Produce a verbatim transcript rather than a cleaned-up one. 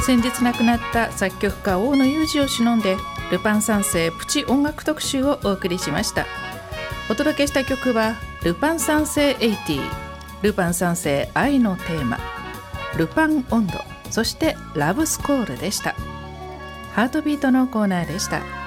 先日亡くなった作曲家大野雄二を偲んでルパン三世プチ音楽特集をお送りしました。お届けした曲はルパン三世はちじゅう、ルパン三世愛のテーマ、ルパン音頭、そしてラブスコールでした。ハートビートのコーナーでした。